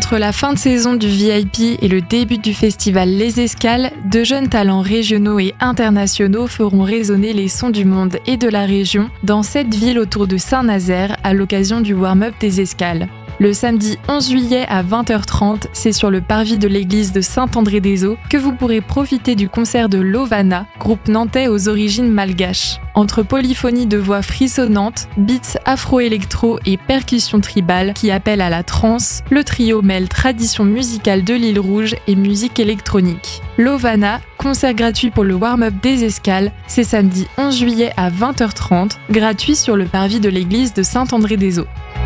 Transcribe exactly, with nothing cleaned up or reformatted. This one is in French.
Entre la fin de saison du V I P et le début du festival Les Escales, de jeunes talents régionaux et internationaux feront résonner les sons du monde et de la région dans cette ville autour de Saint-Nazaire à l'occasion du warm-up des Escales. Le samedi onze juillet à vingt heures trente, c'est sur le parvis de l'église de Saint-André-des-Eaux que vous pourrez profiter du concert de Lovana, groupe nantais aux origines malgaches. Entre polyphonie de voix frissonnantes, beats afro-électro et percussions tribales qui appellent à la trance, le trio mêle tradition musicale de l'île Rouge et musique électronique. Lovana, concert gratuit pour le warm-up des Escales, c'est samedi onze juillet à vingt heures trente, gratuit sur le parvis de l'église de Saint-André-des-Eaux.